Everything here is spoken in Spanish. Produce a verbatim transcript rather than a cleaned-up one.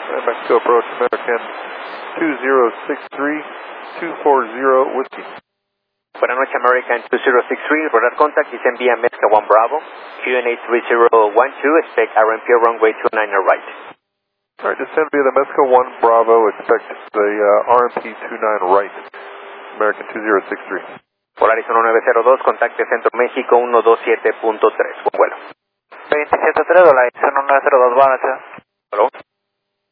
Mexico approach American two zero six three, two four zero Whiskey. Buenas noches, American two zero six three, radar contact, descend via Mexico one Bravo, Q N A three zero one two, expect R M P runway two nine right. Alright, descend via the Mexico one Bravo, expect the uh, R M P two nine right, American two zero six three. Polaris uno nueve cero dos, contacte Centro México uno dos siete punto tres, buen vuelo. veintisiete tres, Polaris uno nueve cero dos, buenas noches. Hello.